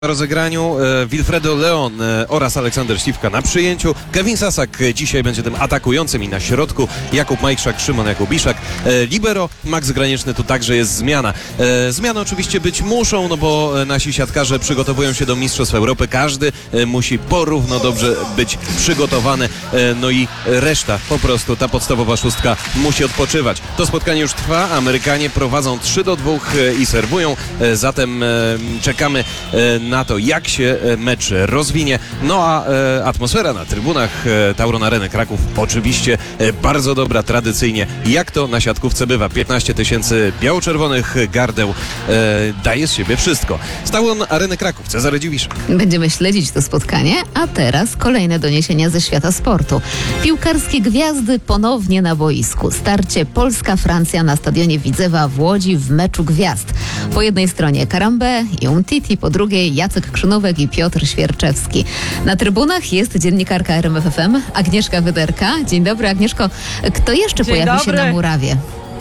W rozegraniu Wilfredo Leon oraz Aleksander Śliwka na przyjęciu. Kevin Sasak dzisiaj będzie tym atakującym i na środku Jakub Majchrzak, Szymon Jakubiszak. Libero Max Granieczny, tu także jest zmiana. Zmiany oczywiście być muszą, no bo nasi siatkarze przygotowują się do Mistrzostw Europy. Każdy musi porówno dobrze być przygotowany. No i reszta, po prostu ta podstawowa szóstka musi odpoczywać. To spotkanie już trwa. Amerykanie prowadzą 3-2 i serwują. Zatem czekamy na to, jak się mecz rozwinie. No a atmosfera na trybunach Tauron Areny Kraków oczywiście bardzo dobra, tradycyjnie, jak to na siatkówce bywa. 15 tysięcy biało-czerwonych gardeł daje z siebie wszystko. Z Tauron Areny Kraków, Cezary Dziwisz. Będziemy śledzić to spotkanie, a teraz kolejne doniesienia ze świata sportu. Piłkarskie gwiazdy ponownie na boisku. Starcie Polska-Francja na stadionie Widzewa w Łodzi w meczu gwiazd. Po jednej stronie Karambę i Umtiti, po drugiej Jacek Krzynówek i Piotr Świerczewski. Na trybunach jest dziennikarka RMF FM Agnieszka Wyderka. Dzień dobry, Agnieszko. Kto jeszcze pojawi się na murawie?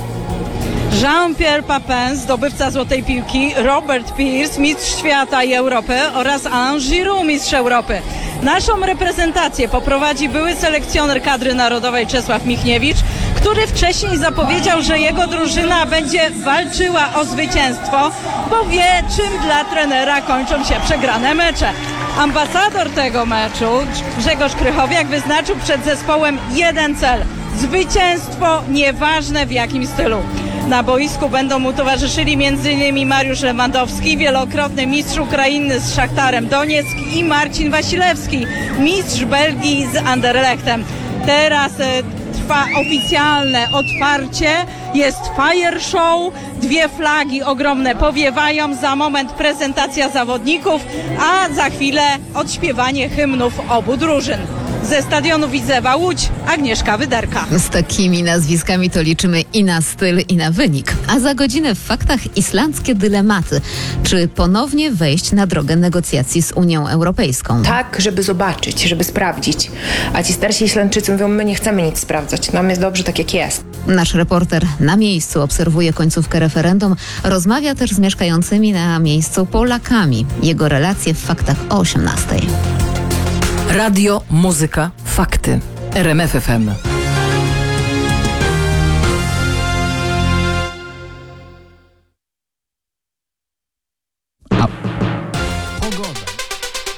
Jean-Pierre Papin, zdobywca złotej piłki, Robert Pires, mistrz świata i Europy oraz Alain Giroud, mistrz Europy. Naszą reprezentację poprowadzi były selekcjoner kadry narodowej Czesław Michniewicz, który wcześniej zapowiedział, że jego drużyna będzie walczyła o zwycięstwo, bo wie, czym dla trenera kończą się przegrane mecze. Ambasador tego meczu, Grzegorz Krychowiak, wyznaczył przed zespołem jeden cel: zwycięstwo, nieważne w jakim stylu. Na boisku będą mu towarzyszyli m.in. Mariusz Lewandowski, wielokrotny mistrz Ukrainy z Szachtarem Donieck, i Marcin Wasilewski, mistrz Belgii z Anderlechtem. Teraz trwa oficjalne otwarcie, jest fire show, dwie flagi ogromne powiewają, za moment prezentacja zawodników, a za chwilę odśpiewanie hymnów obu drużyn. Ze stadionu Widzewa Łódź, Agnieszka Wyderka. Z takimi nazwiskami to liczymy i na styl, i na wynik. A za godzinę w faktach islandzkie dylematy. Czy ponownie wejść na drogę negocjacji z Unią Europejską? Tak, żeby zobaczyć, żeby sprawdzić. A ci starsi Islandczycy mówią, my nie chcemy nic sprawdzać. Nam jest dobrze tak, jak jest. Nasz reporter na miejscu obserwuje końcówkę referendum. Rozmawia też z mieszkającymi na miejscu Polakami. Jego relacje w faktach o 18:00. Radio, muzyka, fakty. RMF FM.